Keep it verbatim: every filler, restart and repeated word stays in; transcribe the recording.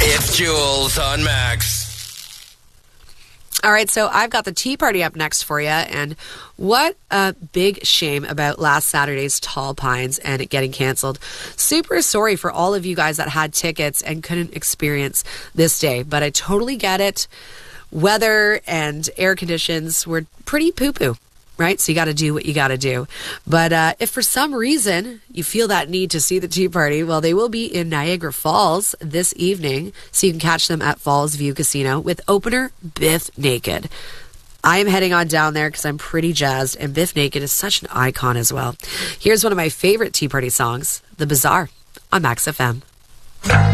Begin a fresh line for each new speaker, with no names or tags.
It's Jules on Max.
All right, so I've got the Tea Party up next for you, and what a big shame about last Saturday's Tall Pines and it getting canceled. Super sorry for all of you guys that had tickets and couldn't experience this day, but I totally get it. Weather and air conditions were pretty poo-poo, right? So you got to do what you got to do. But uh, if for some reason you feel that need to see the Tea Party, well, they will be in Niagara Falls this evening, so you can catch them at Falls View Casino with opener Biff Naked. I am heading on down there because I'm pretty jazzed, and Biff Naked is such an icon as well. Here's one of my favorite Tea Party songs, The Bazaar, on Max F M.